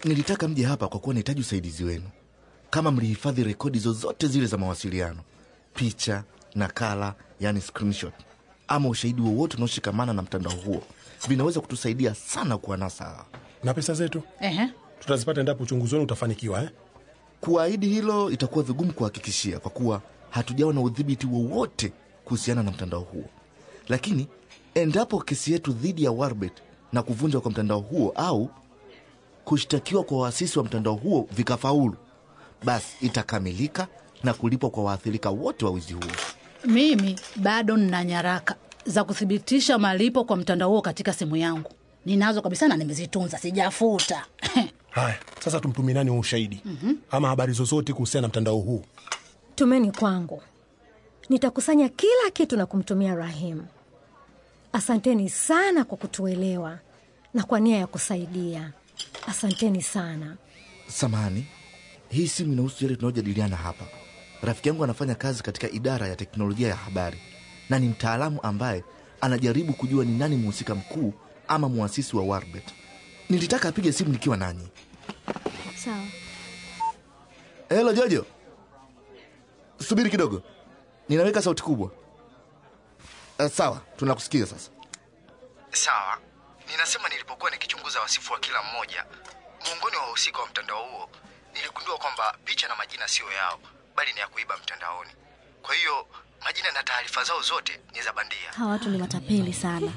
Nilitaka mje hapa kwa kuwa nahitaji usaidizi wenu. Kama mlihifadhi rekodi zozote zile za mawasiliano, picha, nakala, yani screenshot, ama ushahidi wowote unaoshikamana na mtandao huo, vinaweza kutusaidia sana kuwanasa. Na pesa zetu? Tutazipata endapo uchunguzi wenu utafanikiwa, Kuahidi hilo itakuwa vigumu kuhakikishia kwa kuwa hatujawa na udhibiti wowote kuhusiana na mtandao huo. Lakini endapo kesi yetu dhidi ya Warbet na kuvunjwa kwa mtandao huo au kushtakiwa kwa waasisi wa mtandao huo vikafaulu, basi itakamilika na kulipwa kwa waathirika wote wa wizi huo. Mimi bado nina nyaraka za kuthibitisha malipo kwa mtandao huo katika simu yangu. Ninazo kabisa na nimezitunza, sijafuta. Haya, sasa tumtumie nani wa ushahidi? Ama habari zozote kuhusiana na mtandao huu? Tumeni kwangu. Nitakusanya kila kitu na kumtumia Rahim. Asanteni sana kwa kutuelewa na kwa nia ya kusaidia. Asanteni sana. Samahani, hii simu inahusu yale tunayojadiliana hapa. Rafiki yangu anafanya kazi katika idara ya teknolojia ya habari na ni mtaalamu ambaye anajaribu kujua ni nani mhusika mkuu ama muasisi wa Warbet. Nilitaka apige simu nikiwa nanyi. Sawa. Hello Jojo. Subiri kidogo. Ninaweka sauti kubwa. Sawa, tunakusikia sasa. Sawa. Ninasema nilipokuwa nikichunguza wasifu wa kila mmoja, miongoni wa wahusika wa mtandao huo, niligundua kwamba picha na majina sio yao, bali ni ya kuiba mtandaoni. Kwa hiyo, majina na taarifa zao zote ni za bandia. Hawa watu ni matapeli sana.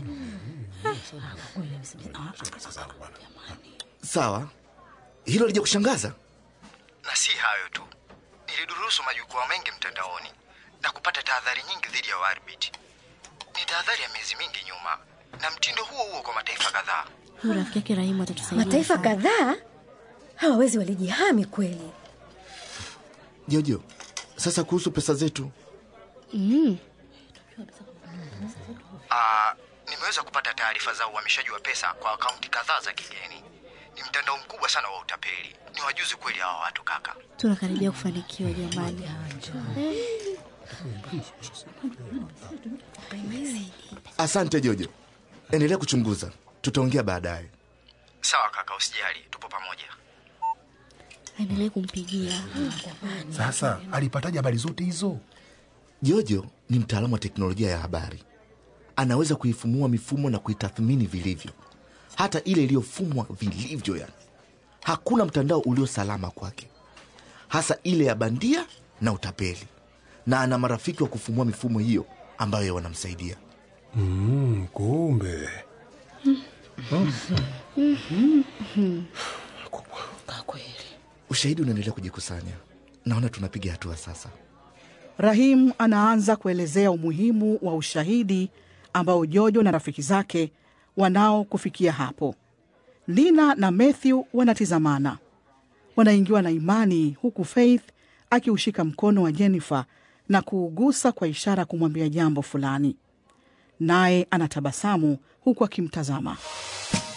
Sawa. Hilo lije kushangaza? Na si hayo tu. Nilidurusu majukwaa mengi mtandaoni na kupata tahadhari nyingi dhidi ya Warbit. Ni tahadhari ya miezi mingi nyuma na mtindo huo huo kwa mataifa kadhaa. Huyu rafiki yake Rahimu atatusaidia. Mataifa kadhaa? Hawawezi walijihami kweli. Jojo, sasa kuhusu pesa zetu. Nimeweza kupata taarifa za uhamishaji wa pesa kwa akaunti kadhaa za kigeni. Ni mtandao mkubwa sana wa utapeli. Ni wajuzi kweli hawa watu kaka. Tunakaribia kufanikiwa jamani. Asante Jojo. Endelea kuchunguza. Tutaongea baadaye. Sawa kaka, usijali. Tupo pamoja. Endelee kumpigia. Sasa, alipataje habari zote hizo? Jojo ni mtaalamu wa teknolojia ya habari. Anaweza kuifumua mifumo na kuitathmini vilivyo. Hata ile iliyofumwa vilivyo yani. Hakuna mtandao ulio salama kwake. Hasa ile ya bandia na utapeli. Na ana marafiki wa kufumua mifumo hiyo ambayo wanamsaidia. Kumbe. Ushahidi unaendelea kujikusanya. Naona tunapiga hatua sasa. Rahim anaanza kuelezea umuhimu wa ushahidi ambao Jojo na rafiki zake wanao kufikia hapo. Lina na Matthew wanatizamana. Wanaingiwa na imani huku Faith akiushika mkono wa Jennifer na kuugusa kwa ishara kumwambia jambo fulani. Naye anatabasamu huku akimtazama.